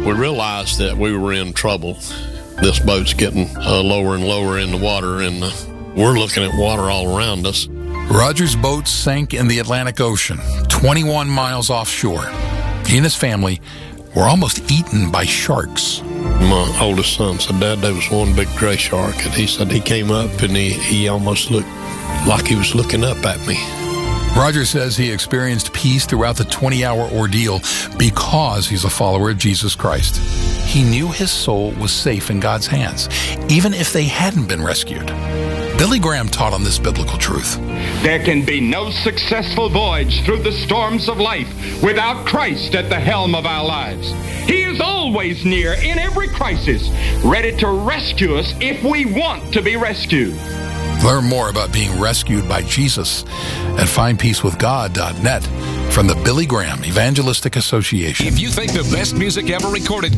We realized that we were in trouble. This boat's getting lower and lower in the water, and we're looking at water all around us. Roger's boat sank in the Atlantic Ocean, 21 miles offshore. He and his family were almost eaten by sharks. My oldest son said, "Dad, there was one big gray shark." And he said he came up and he almost looked like he was looking up at me. Roger says he experienced peace throughout the 20-hour ordeal because he's a follower of Jesus Christ. He knew his soul was safe in God's hands, even if they hadn't been rescued. Billy Graham taught on this biblical truth. There can be no successful voyage through the storms of life without Christ at the helm of our lives. He is always near in every crisis, ready to rescue us if we want to be rescued. Learn more about being rescued by Jesus at findpeacewithgod.net from the Billy Graham Evangelistic Association. If you think the best music ever recorded